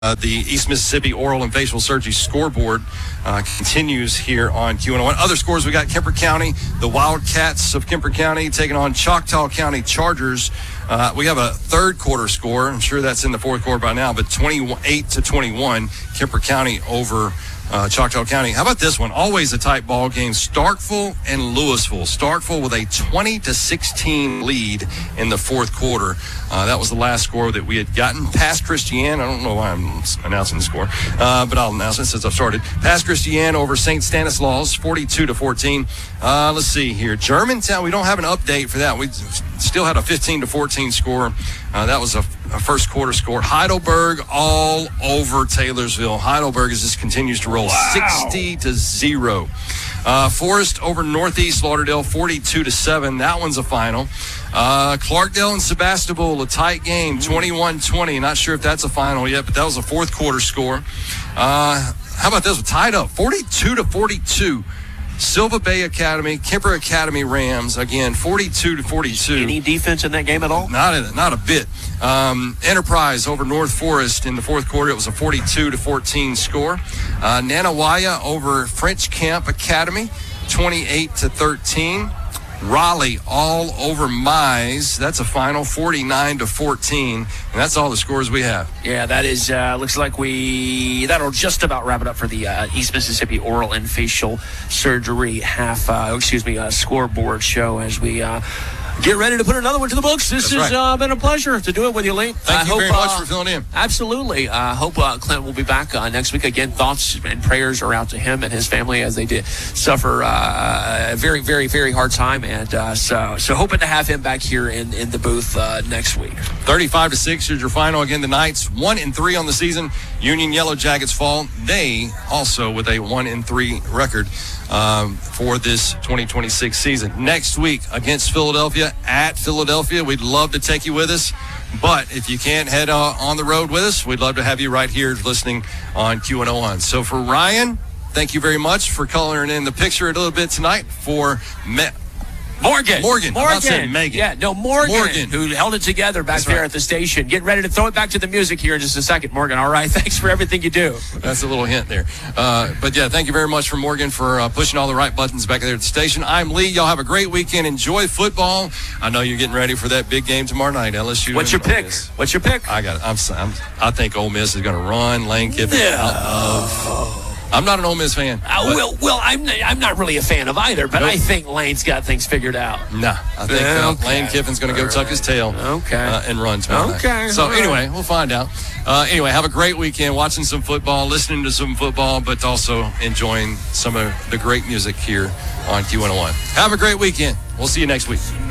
The East Mississippi Oral and Facial Surgery scoreboard continues here on Q101. Other scores, we got Kemper County, the Wildcats of Kemper County taking on Choctaw County Chargers. We have a third quarter score. I'm sure that's in the fourth quarter by now, but 28-21, Kemper County over Choctaw County. How about this one? Always a tight ball game. Starkville and Louisville. Starkville with a 20-16 lead in the fourth quarter. That was the last score that we had gotten. Past Christiane, I don't know why I'm announcing the score, but I'll announce it since I've started. Past Christiane over St. Stanislaus, 42-14. Let's see here. Germantown, we don't have an update for that. We still had a 15-14 score. That was a first quarter score. Heidelberg all over Taylorsville. Heidelberg just continues to roll 60-0. Forest over Northeast Lauderdale, 42-7. That one's a final. Clarkdale and Sebastopol, a tight game, 21-20. Not sure if that's a final yet, but that was a fourth quarter score. How about this one? Tied up, 42-42. Silva Bay Academy, Kemper Academy Rams, again, 42-42. Any defense in that game at all? Not a bit. Enterprise over North Forest in the fourth quarter. It was a 42-14 score. Nanawaya over French Camp Academy, 28-13. Raleigh all over Mize. That's a final, 49-14, and that's all the scores we have. Yeah, that is. Looks like that'll just about wrap it up for the East Mississippi Oral and Facial Surgery scoreboard show as we get ready to put another one to the books. This has been a pleasure to do it with you, Lee. Thank you very much for filling in. Absolutely. Hope Clint will be back next week. Again, thoughts and prayers are out to him and his family as they did suffer a very, very, very hard time. And so hoping to have him back here in the booth next week. 35-6 is your final. Again, the Knights 1-3 on the season. Union Yellow Jackets fall. They also with a 1-3 record for this 2026 season. Next week against Philadelphia at Philadelphia. We'd love to take you with us, but if you can't head on the road with us, we'd love to have you right here listening on Q101. So for Ryan, thank you very much for coloring in the picture a little bit tonight. For Morgan. I'm not saying Megan. Yeah, no, Morgan, who held it together back there at the station. Getting ready to throw it back to the music here in just a second, Morgan. All right, thanks for everything you do. That's a little hint there. But, yeah, thank you very much for Morgan for pushing all the right buttons back there at the station. I'm Lee. Y'all have a great weekend. Enjoy football. I know you're getting ready for that big game tomorrow night, LSU. What's your pick? What's your pick? I got it. I think Ole Miss is going to run Lane Kiffin out of... I'm not an Ole Miss fan. I'm not really a fan of either, but I think Lane's got things figured out. Nah, I think Lane Kiffin's going to go tuck his tail and run tomorrow night. So anyway, we'll find out. Anyway, have a great weekend watching some football, listening to some football, but also enjoying some of the great music here on Q101. Have a great weekend. We'll see you next week.